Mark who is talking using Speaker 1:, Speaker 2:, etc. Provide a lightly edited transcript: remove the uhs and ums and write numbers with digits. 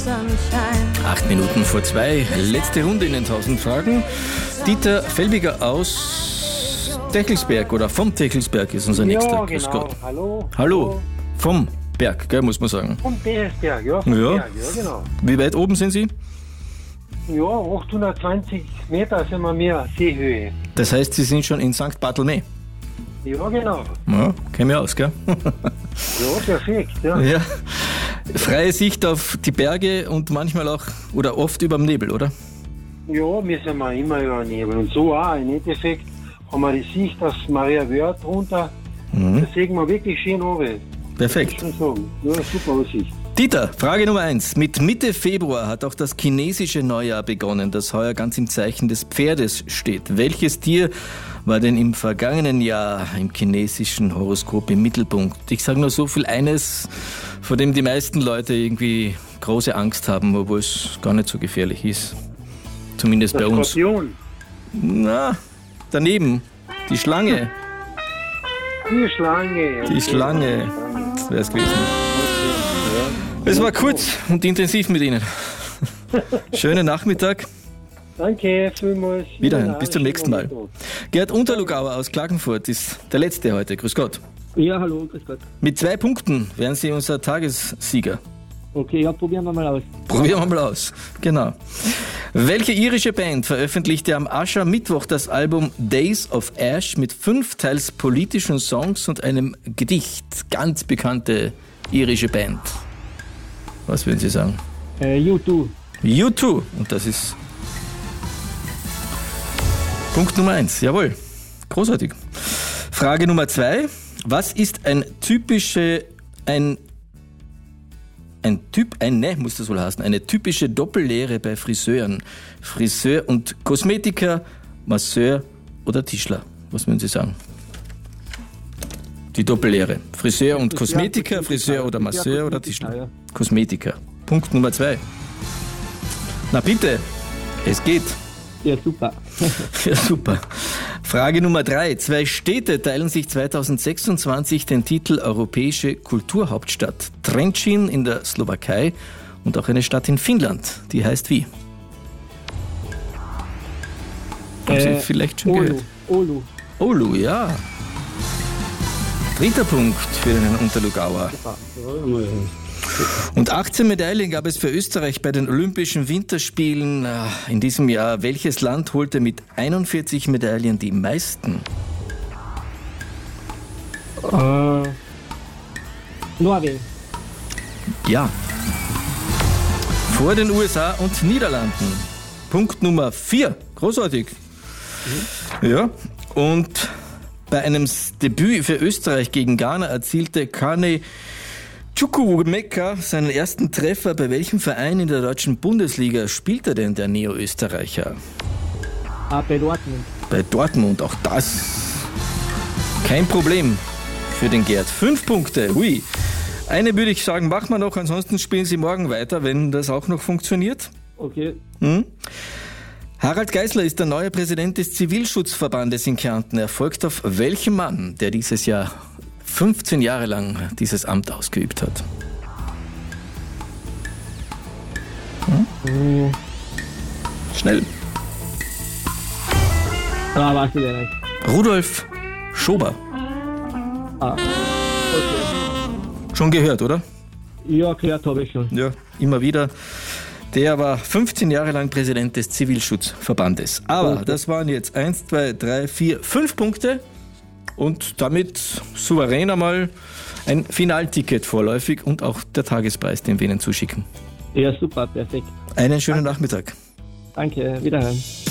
Speaker 1: 8 Minuten vor 2, letzte Runde in den 1000 Fragen. Dieter Felbiger aus Techelsberg oder vom Techelsberg ist unser nächster.
Speaker 2: Ja,
Speaker 1: Grüß
Speaker 2: genau.
Speaker 1: Gott.
Speaker 2: Hallo.
Speaker 1: Hallo, vom Berg, gell, muss man sagen.
Speaker 2: Vom Techelsberg, ja. Vom
Speaker 1: Ja.
Speaker 2: Berg, ja, genau.
Speaker 1: Wie weit oben sind Sie?
Speaker 2: Ja, 820 Meter sind wir mehr Seehöhe.
Speaker 1: Das heißt, Sie sind schon in St. Barthelme.
Speaker 2: Ja, genau.
Speaker 1: Ja, kenn mich aus, gell?
Speaker 2: Ja, perfekt. Ja.
Speaker 1: Ja. Freie Sicht auf die Berge und manchmal auch oder oft über dem Nebel, oder?
Speaker 2: Ja, wir sind wir immer über den Nebel. Und so auch. Im Endeffekt haben wir die Sicht auf Maria Wörth runter. Da sehen wir wirklich schön runter.
Speaker 1: Perfekt.
Speaker 2: Ja, super Aussicht.
Speaker 1: Dieter, Frage Nummer 1. Mit Mitte Februar hat auch das chinesische Neujahr begonnen, das heuer ganz im Zeichen des Pferdes steht. Welches Tier war denn im vergangenen Jahr im chinesischen Horoskop im Mittelpunkt? Ich sage nur so viel, eines, vor dem die meisten Leute irgendwie große Angst haben, obwohl es gar nicht so gefährlich ist. Zumindest bei uns.
Speaker 2: Skorpion.
Speaker 1: Na, daneben. Die Schlange.
Speaker 2: Die Schlange.
Speaker 1: Die Schlange. Das wäre es gewesen. Es war kurz und intensiv mit Ihnen. Schönen Nachmittag.
Speaker 2: Danke, vielmals.
Speaker 1: Wiederhören. Bis zum nächsten Mal. Gerd Unterlugauer aus Klagenfurt ist der Letzte heute. Grüß Gott.
Speaker 3: Ja, hallo, grüß Gott.
Speaker 1: Mit 2 Punkten wären Sie unser Tagessieger.
Speaker 3: Okay, ja, probieren wir mal aus.
Speaker 1: Probieren wir mal aus. Genau. Welche irische Band veröffentlichte am Aschermittwoch das Album Days of Ash mit 5 teils politischen Songs und einem Gedicht? Ganz bekannte irische Band. Was würden Sie sagen?
Speaker 3: U2.
Speaker 1: U2. Und das ist Punkt Nummer 1. Jawohl. Großartig. Frage Nummer 2. Was ist eine typische Doppellehre bei Friseuren? Friseur und Kosmetiker, Masseur oder Tischler? Was würden Sie sagen? Die Doppellehre. Friseur und Kosmetiker, Friseur oder Masseur oder Tischler?
Speaker 3: Ja.
Speaker 1: Kosmetiker. Punkt Nummer 2. Na bitte, es geht.
Speaker 3: Ja, super.
Speaker 1: Ja, super. Frage Nummer 3. 2 Städte teilen sich 2026 den Titel Europäische Kulturhauptstadt. Trenčín in der Slowakei und auch eine Stadt in Finnland. Die heißt wie? Haben Sie vielleicht schon gehört? Oulu, ja. 3. Punkt für den Unterlugauer. Und 18 Medaillen gab es für Österreich bei den Olympischen Winterspielen in diesem Jahr. Welches Land holte mit 41 Medaillen die meisten?
Speaker 3: Norwegen.
Speaker 1: Ja. Vor den USA und Niederlanden. Punkt Nummer 4. Großartig. Ja. Und bei einem Debüt für Österreich gegen Ghana erzielte Kane Chukwuemeka seinen ersten Treffer. Bei welchem Verein in der deutschen Bundesliga spielt er denn, der Neo-Österreicher?
Speaker 3: Bei Dortmund.
Speaker 1: Bei Dortmund, auch das kein Problem für den Gerd. 5 Punkte, hui. Eine würde ich sagen, machen wir noch, ansonsten spielen Sie morgen weiter, wenn das auch noch funktioniert.
Speaker 3: Okay.
Speaker 1: Harald Geisler ist der neue Präsident des Zivilschutzverbandes in Kärnten. Er folgt auf welchen Mann, der dieses Jahr 15 Jahre lang dieses Amt ausgeübt hat? Schnell.
Speaker 3: Weißt du nicht.
Speaker 1: Rudolf Schober.
Speaker 3: Okay.
Speaker 1: Schon gehört, oder?
Speaker 3: Ja, gehört habe ich schon.
Speaker 1: Ja, immer wieder. Der war 15 Jahre lang Präsident des Zivilschutzverbandes. Aber das waren jetzt 1, 2, 3, 4, 5 Punkte. Und damit souverän einmal ein Finalticket vorläufig und auch der Tagespreis, den wir Ihnen zuschicken.
Speaker 3: Ja, super, perfekt.
Speaker 1: Einen schönen Nachmittag.
Speaker 3: Danke, wiederhören.